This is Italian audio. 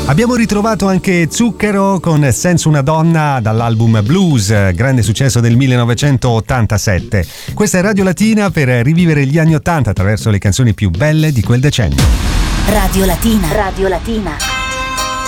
Abbiamo ritrovato anche Zucchero con Senza una donna dall'album Blues, grande successo del 1987. Questa è Radio Latina per rivivere gli anni '80 attraverso le canzoni più belle di quel decennio. Radio Latina. Radio Latina.